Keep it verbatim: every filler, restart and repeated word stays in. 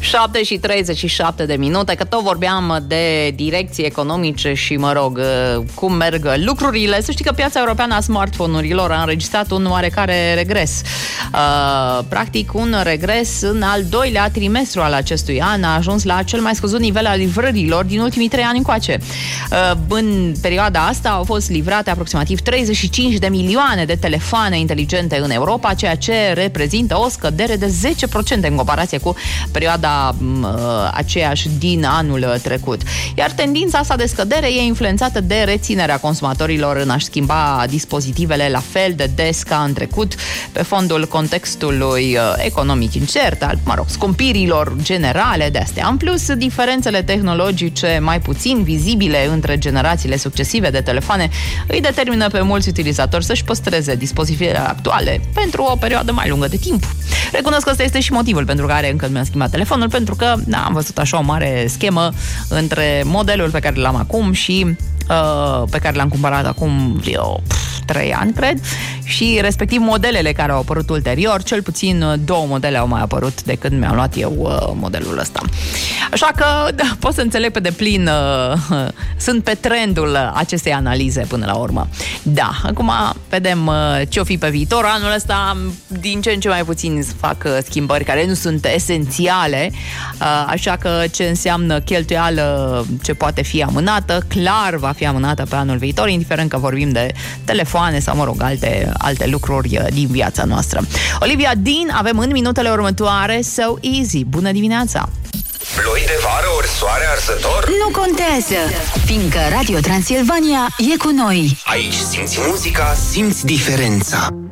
șapte și treizeci și șapte de minute, că tot vorbeam de direcții economice și, mă rog, cum merg lucrurile. Să știi că piața europeană a smartphone-urilor a înregistrat un oarecare regres. Uh, practic, un regres în al doilea trimestru al acestui an a ajuns la cel mai scăzut nivel al livrărilor din ultimii trei ani încoace. Uh, în perioada asta au fost livrate aproximativ treizeci și cinci de milioane de telefoane inteligente în Europa, ceea ce reprezintă o scădere de zece la sută în comparație cu perioada uh, aceeași din anul trecut. Iar tendința asta de scădere e influențată de reținerea consumatorilor în a-și schimba dispozitivele la fel de des ca în trecut, pe fondul contextului uh, economic incert, al, mă rog, scumpirilor generale de astea. În plus, diferențele tehnologice mai puțin vizibile între generațiile succesive de telefoane îi determină pe mulți utilizatori să-și păstreze dispozitivele actuale pentru o perioadă mai lungă de timp. Recunosc că ăsta este și motivul pentru care încă nu mi-am schimbat telefonul, pentru că da, am văzut așa o mare schemă între modelul pe care l-am acum și uh, pe care l-am cumpărat acum eu, trei ani, cred, și respectiv modelele care au apărut ulterior. Cel puțin două modele au mai apărut de când mi-am luat eu uh, modelul ăsta. Așa că da, pot să înțeleg pe deplin, uh, sunt pe trendul acestei analize până la urmă. Da, acum vedem uh, ce o fi pe viitor. Anul ăsta din ce în ce mai puțin fac uh, schimbări care nu sunt esențiale, uh, așa că ce înseamnă cheltuială ce poate fi amânată, clar va fi amânată pe anul viitor, indiferent că vorbim de telefoane sau, mă rog, alte, alte lucruri din viața noastră. Olivia Dean avem în minutele următoare So Easy. Bună dimineața! Ploi de vară ori soare arzător? Nu contează, fiindcă Radio Transilvania e cu noi. Aici simți muzica, simți diferența.